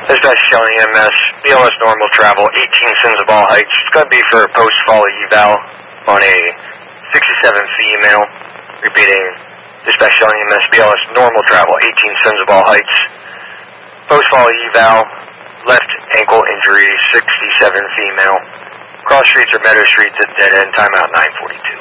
Dispatch County EMS, BLS normal travel, 18 Sensabaugh Heights. It's going to be for a post-fall eval on a 67 female. Repeating, Dispatch County EMS, BLS normal travel, 18 Sensabaugh Heights. Post-fall eval, left ankle injury, 67 female. Cross streets or Meadow Streets at dead end, timeout 942.